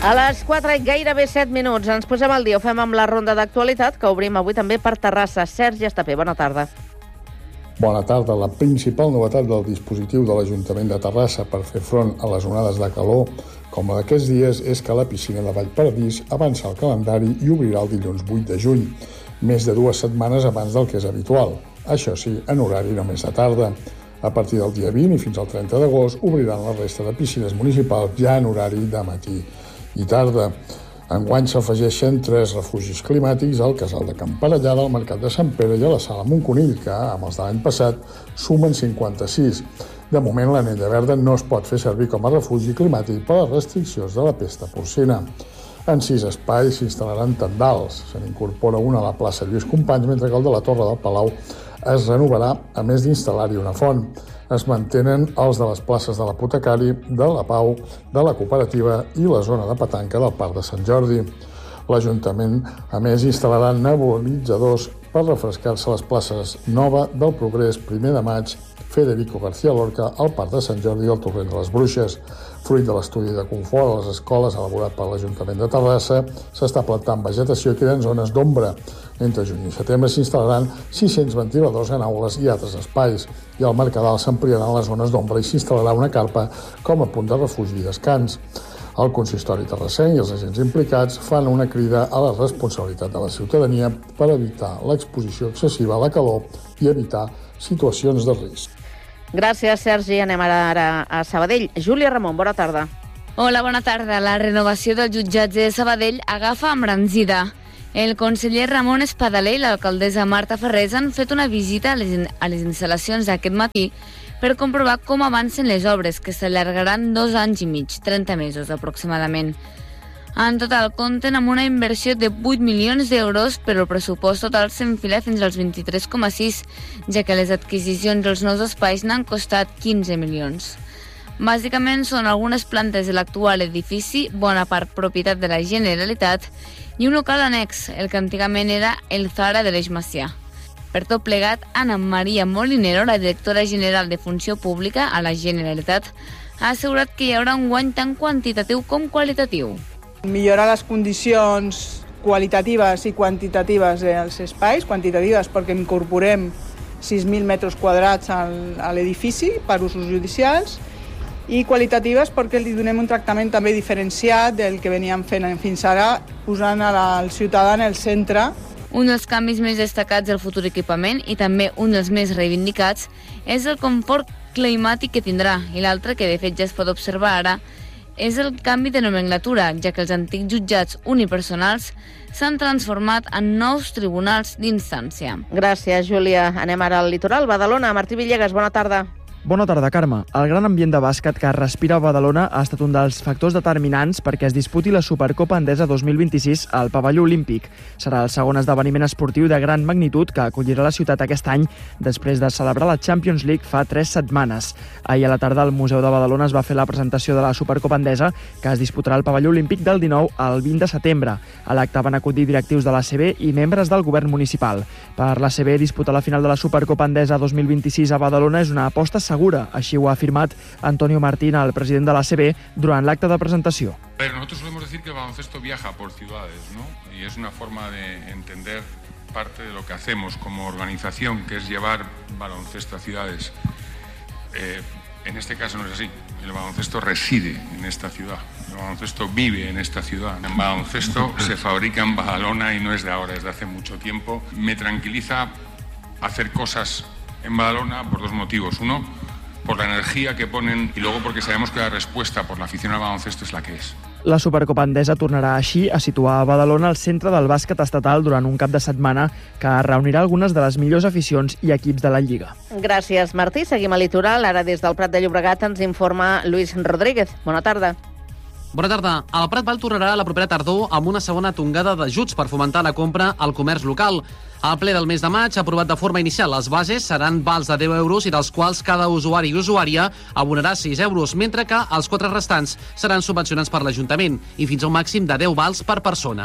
A les 4 i gairebé 7 minuts ens posem al dia. Ho fem amb la ronda d'actualitat que obrim avui també per Terrassa. Sergi Estapé, bona tarda. Bona tarda. La principal novetat del dispositiu de l'Ajuntament de Terrassa per fer front a les onades de calor com la d'aquests dies és que la piscina de Vallparadís avança el calendari i obrirà el dilluns 8 de juny, més de 2 setmanes abans del que és habitual. Això sí, en horari només de tarda. A partir del dia 20 i fins al 30 d'agost obriran la resta de piscines municipals ja en horari de matí i tarda. Enguany s'afegeixen 3 refugis climàtics al Casal de Can Parellada, al Mercat de Sant Pere i a la Sala Montconill, que, amb els de l'any passat, sumen 56. De moment, l'anella verda no es pot fer servir com a refugi climàtic per les restriccions de la pesta porcina. En 6 espais s'instal·laran tendals. Se n'incorpora una a la plaça Lluís Companys, mentre que el de la Torre del Palau es renovarà, a més d'instal·lar-hi una font. Es mantenen els de les places de l'Apotecari, de la Pau, de la Cooperativa i la zona de petanca del Parc de Sant Jordi. L'Ajuntament, a més, instal·larà nebulitzadors per refrescar-se les places Nova, del Progrés, 1 de Maig, Federico García Lorca, al Parc de Sant Jordi i al Torrent de les Bruixes. Fruit de l'estudi de confort a les escoles elaborat per l'Ajuntament de Terrassa, s'està plantant vegetació i queden zones d'ombra. Entre juny i setembre s'instal·laran 600 ventiladors en aules i altres espais, i al Mercadal s'ampliaran les zones d'ombra i s'instal·larà una carpa com a punt de refugi i descans. El consistori terrassenc i els agents implicats fan una crida a la responsabilitat de la ciutadania per evitar l'exposició excessiva a la calor i evitar situacions de risc. Gràcies, Sergi. Anem ara a Sabadell. Júlia Ramon, bona tarda. Hola, bona tarda. La renovació dels jutjats de Sabadell agafa embranzida. El conseller Ramon Espadaler i l'alcaldessa Marta Ferrés han fet una visita a les instal·lacions d'aquest matí per comprovar com avancen les obres, que s'allargaran 2 anys i mig, 30 mesos aproximadament. En total, compten amb una inversió de 8 milions d'euros, però el pressupost total s'enfila fins als 23,6, ja que les adquisicions dels nous espais n'han costat 15 milions. Bàsicament són algunes plantes de l'actual edifici, bona part propietat de la Generalitat, i un local annex, el que antigament era el Zara de l'Eix Macià. Per tot plegat, Ana Maria Molinero, la directora general de Funció Pública a la Generalitat, ha assegurat que hi haurà un guany tant quantitatiu com qualitatiu. Millorar les condicions qualitatives i quantitatives dels espais, quantitatives perquè incorporem 6.000 metres quadrats a l'edifici per usos judicials, i qualitatives perquè li donem un tractament també diferenciat del que veníem fent fins ara, posant el ciutadà en el centre. Un dels canvis més destacats del futur equipament i també un dels més reivindicats és el confort climàtic que tindrà, i l'altre, que de fet ja es pot observar ara, és el canvi de nomenclatura, ja que els antics jutjats unipersonals s'han transformat en nous tribunals d'instància. Gràcies, Júlia. Anem ara al litoral. Badalona, Martí Villegas, bona tarda. Bona tarda, Carme. El gran ambient de bàsquet que respira a Badalona ha estat un dels factors determinants perquè es disputi la Supercopa Endesa 2026 al Pavelló Olímpic. Serà el segon esdeveniment esportiu de gran magnitud que acollirà la ciutat aquest any després de celebrar la Champions League fa 3 setmanes. Ahir a la tarda al Museu de Badalona es va fer la presentació de la Supercopa Endesa que es disputarà al Pavelló Olímpic del 19 al 20 de setembre. A l'acte van acudir directius de l'ACB i membres del govern municipal. Per l'ACB, disputar la final de la Supercopa Endesa 2026 a Badalona és una aposta segura, així ho ha afirmat Antonio Martín, el president de l'ACB, durant l'acte de presentació. Nosotros solemos decir que el baloncesto viaja por ciudades, ¿no? Y es una forma de entender parte de lo que hacemos como organización, que es llevar baloncesto a ciudades. En este caso no es así. El baloncesto reside en esta ciudad. El baloncesto vive en esta ciudad. El baloncesto se fabrica en Badalona y no es de ahora, es de hace mucho tiempo. Me tranquiliza hacer cosas en Badalona por 2 motivos. Uno, por la energía que ponen, y luego porque sabemos que la respuesta por la afición al baloncesto es la que es. La Supercopa Endesa tornarà així a situar a Badalona al centre del bàsquet estatal durant un cap de setmana que reunirà algunes de les millors aficions i equips de la Lliga. Gràcies, Martí. Seguim a Litoral. Ara des del Prat de Llobregat ens informa Lluís Rodríguez. Bona tarda. Bona tarda. El Prat Val tornarà la propera tardor amb una segona tongada d'ajuts per fomentar la compra al comerç local. Al ple del mes de maig ha aprovat de forma inicial les bases, seran vals de 10 euros i dels quals cada usuari i usuària abonarà 6 euros, mentre que els 4 restants seran subvencionats per l'Ajuntament i fins a un màxim de 10 vals per persona.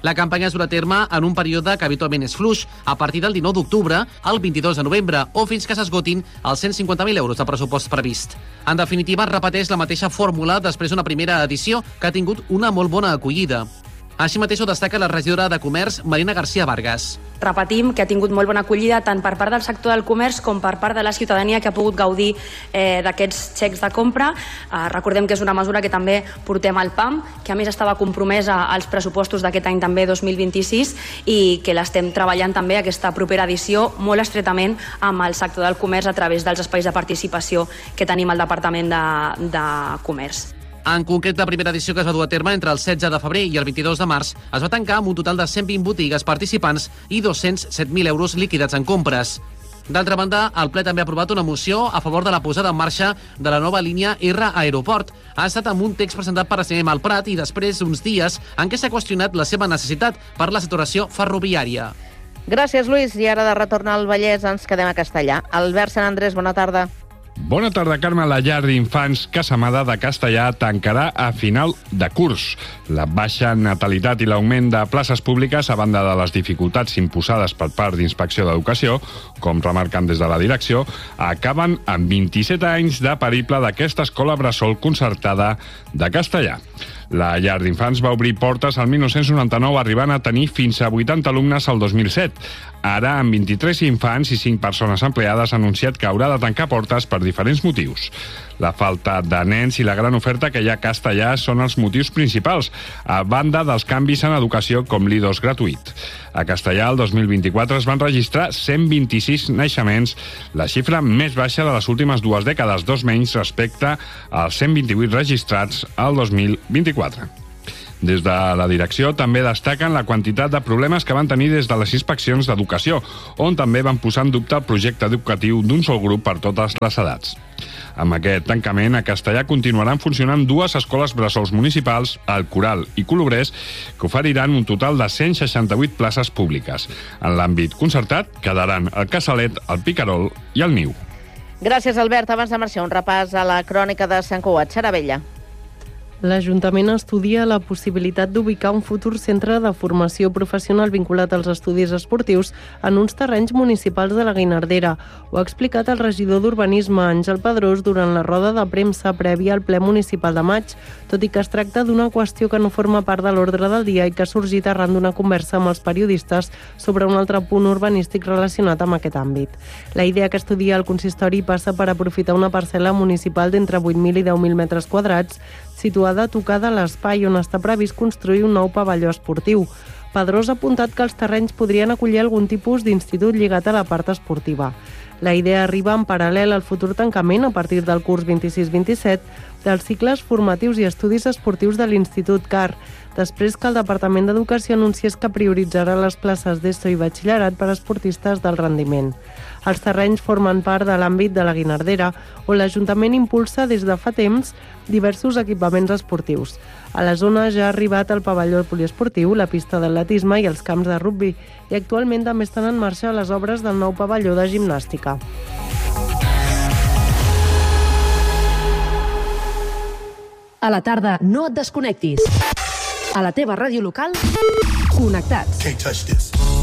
La campanya es durà a terme en un període que habitualment és fluix, a partir del 19 d'octubre al 22 de novembre o fins que s'esgotin els 150.000 euros de pressupost previst. En definitiva, repeteix la mateixa fórmula després d'una primera edició que ha tingut una molt bona acollida. Així mateix ho destaca la regidora de Comerç, Marina García Vargas. Repetim que ha tingut molt bona acollida tant per part del sector del comerç com per part de la ciutadania que ha pogut gaudir d'aquests xecs de compra. Recordem que és una mesura que també portem al PAM, que a més estava compromesa als pressupostos d'aquest any també 2026 i que l'estem treballant també aquesta propera edició molt estretament amb el sector del comerç a través dels espais de participació que tenim al Departament de Comerç. En concret, la primera edició que es va dur a terme entre el 16 de febrer i el 22 de març es va tancar amb un total de 120 botigues participants i 207.000 euros liquidats en compres. D'altra banda, el ple també ha aprovat una moció a favor de la posada en marxa de la nova línia R Aeroport. Ha estat amb un text presentat per Assem Malprat i després d'uns dies en què s'ha qüestionat la seva necessitat per la saturació ferroviària. Gràcies, Lluís. I ara de retornar al Vallès ens quedem a Castellà. Albert Sant Andrés, bona tarda. Bona tarda, Carme. La llar d'infants Casamada de Castellà tancarà a final de curs. La baixa natalitat i l'augment de places públiques, a banda de les dificultats imposades per part d'Inspecció d'Educació, com remarquen des de la direcció, acaben amb 27 anys de periple d'aquesta escola bressol concertada de Castellà. La llar d'infants va obrir portes al 1999, arribant a tenir fins a 80 alumnes al 2007. Ara, amb 23 infants i 5 persones empleades, ha anunciat que haurà de tancar portes per diferents motius. La falta de nens i la gran oferta que hi ha a Castellà són els motius principals, a banda dels canvis en educació com l'I2 gratuït. A Castellà, el 2024, es van registrar 126 naixements, la xifra més baixa de les últimes 2 dècades, 2 menys respecte als 128 registrats al 2024. Des de la direcció també destaquen la quantitat de problemes que van tenir des de les inspeccions d'educació, on també van posar en dubte el projecte educatiu d'un sol grup per totes les edats. Amb aquest tancament, a Castellà continuaran funcionant 2 escoles bressols municipals, el Coral i Colobrès, que oferiran un total de 168 places públiques. En l'àmbit concertat quedaran el Casalet, el Picarol i el Niu. Gràcies, Albert. Abans de marxar, un repàs a la crònica de Sant Cugat. Xaravella. L'Ajuntament estudia la possibilitat d'ubicar un futur centre de formació professional vinculat als estudis esportius en uns terrenys municipals de la Guinardera. Ho ha explicat el regidor d'Urbanisme, Àngel Pedrós, durant la roda de premsa prèvia al ple municipal de maig, tot i que es tracta d'una qüestió que no forma part de l'ordre del dia i que ha sorgit arran d'una conversa amb els periodistes sobre un altre punt urbanístic relacionat amb aquest àmbit. La idea que estudia el consistori passa per aprofitar una parcel·la municipal d'entre 8.000 i 10.000 metres quadrats situada tocada a l'espai on està previst construir un nou pavelló esportiu. Pedrós ha apuntat que els terrenys podrien acollir algun tipus d'institut lligat a la part esportiva. La idea arriba en paral·lel al futur tancament, a partir del curs 26-27, dels cicles formatius i estudis esportius de l'Institut CAR, després que el Departament d'Educació anunciés que prioritzarà les places d'ESO i batxillerat per a esportistes d'alt rendiment. Els terrenys formen part de l'àmbit de la Guinardera, on l'Ajuntament impulsa des de fa temps diversos equipaments esportius. A la zona ja ha arribat el pavelló poliesportiu, la pista d'atletisme i els camps de rugbi, i actualment també estan en marxa les obres del nou pavelló de gimnàstica. A la tarda, no et desconnectis. A la teva ràdio local, connectats. Can't touch this.